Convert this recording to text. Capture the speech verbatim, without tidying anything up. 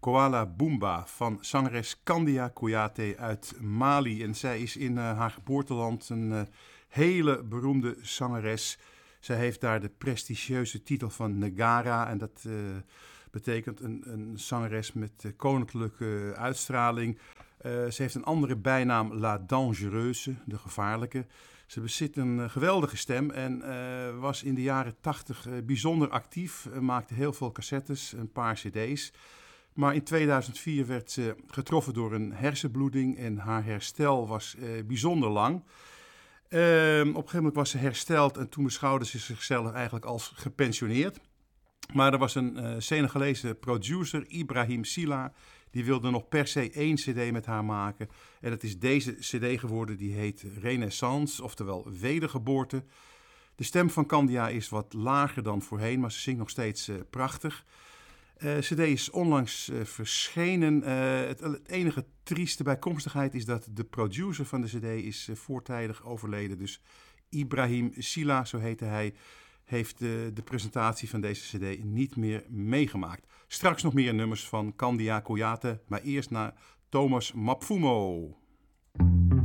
Koala Boomba van zangeres Candia Koyate uit Mali. En zij is in uh, haar geboorteland een uh, hele beroemde zangeres. Zij heeft daar de prestigieuze titel van Negara en dat uh, betekent een, een zangeres met uh, koninklijke uitstraling. Uh, ze heeft een andere bijnaam, La Dangereuse, de gevaarlijke. Ze bezit een uh, geweldige stem en uh, was in de jaren tachtig uh, bijzonder actief. Uh, maakte heel veel cassettes, een paar cd's. Maar in tweeduizend vier werd ze getroffen door een hersenbloeding en haar herstel was uh, bijzonder lang. Uh, op een gegeven moment was ze hersteld en toen beschouwde ze zichzelf eigenlijk als gepensioneerd. Maar er was een uh, Senegalese producer, Ibrahim Silla, die wilde nog per se één cd met haar maken. En het is deze cd geworden, die heet Renaissance, oftewel wedergeboorte. De stem van Candia is wat lager dan voorheen, maar ze zingt nog steeds uh, prachtig. De uh, cd is onlangs uh, verschenen. Uh, het, het enige trieste bijkomstigheid is dat de producer van de cd is uh, voortijdig overleden. Dus Ibrahim Silla, zo heette hij, heeft uh, de presentatie van deze cd niet meer meegemaakt. Straks nog meer nummers van Candia Koyate, maar eerst naar Thomas Mapfumo.